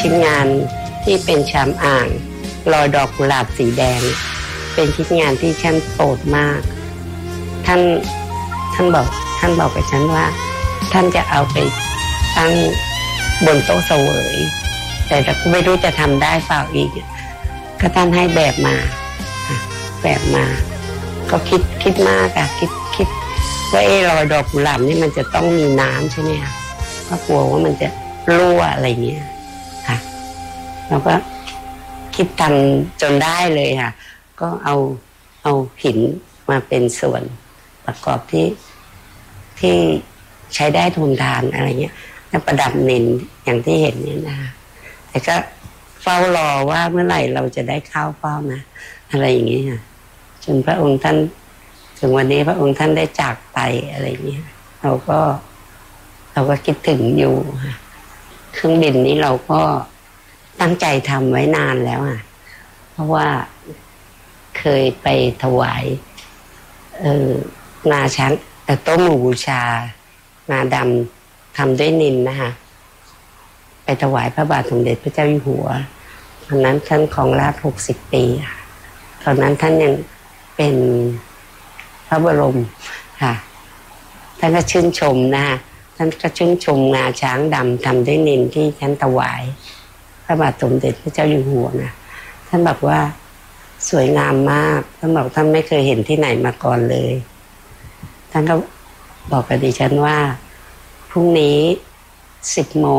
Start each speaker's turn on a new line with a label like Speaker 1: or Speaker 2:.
Speaker 1: ชิ้นงานที่เป็นชามอ่างรอยดอกกุหลาบสีแดงเป็นชิ้นงานที่ฉันโปรดมากท่านบอกกับฉันว่าท่านจะเอาไปตั้งบนโต๊ะเสวยแต่ก็ไม่รู้จะทำได้เปล่าอีกก็ท่านให้แบบมาก็คิดมากอะคิดว่ารอยดอกกุหลาบนี่มันจะต้องมีน้ำใช่ไหมคะก็กลัวว่ามันจะรั่วอะไรเงี้ยค่ะแล้วก็คิดทำจนได้เลยค่ะก็เอาหินมาเป็นส่วนประกอบที่ใช้ได้ทนทานอะไรเงี้ยแล้วประดับนิลอย่างที่เห็นเนี่ยนะคะแต่ก็เฝ้ารอว่าเมื่อไหร่เราจะได้เข้าเฝ้านะอะไรอย่างเงี้ยค่ะจนพระองค์ท่านถึงวันนี้พระองค์ท่านได้จากไปอะไรเงี้ยเราก็คิดถึงอยู่ค่ะเครื่องบินนี้เราก็ตั้งใจทำไว้นานแล้วอ่ะเพราะว่าเคยไปถวายงาช้างโต๊ะหมู่บูชางาดำทำด้วยนิลนะคะไปถวายพระบาทสมเด็จพระเจ้าอยู่หัวตอนนั้นท่านครองราชย์60 ปีค่ะตอนนั้นท่านยังเป็นพระบรมค่ะท่านก็ชื่นชมนะคะท่านก็ชื่นชมงาช้างดำทำด้วยนิลที่ท่านถวายพระบาทสมเด็จพระเจ้าอยู่หัวนะท่านบอกว่าสวยงามมากท่านบอกท่านไม่เคยเห็นที่ไหนมาก่อนเลยท่านก็บอกกับดิฉันว่าพรุ่งนี้10 โมง